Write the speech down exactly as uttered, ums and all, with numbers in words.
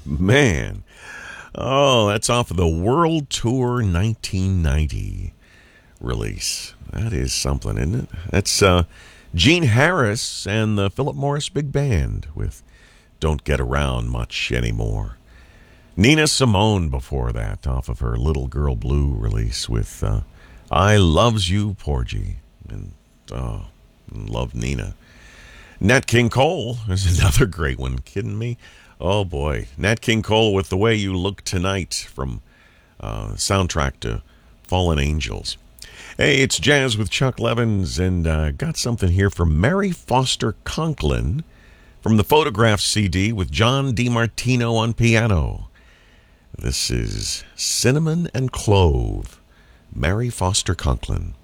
Man. Oh, that's off of the World Tour nineteen ninety release. That is something, isn't it? That's uh, Gene Harris and the Philip Morris Big Band with Don't Get Around Much Anymore. Nina Simone before that, off of her Little Girl Blue release with uh, I Loves You, Porgy. And, oh, love Nina. Nat King Cole is another great one. Kidding me? Oh, boy. Nat King Cole with The Way You Look Tonight from uh, soundtrack to Fallen Angels. Hey, it's Jazz with Chuck Levins, and uh, got something here from Mary Foster Conklin from the Photograph C D with John DiMartino on piano. This is Cinnamon and Clove, Mary Foster Conklin.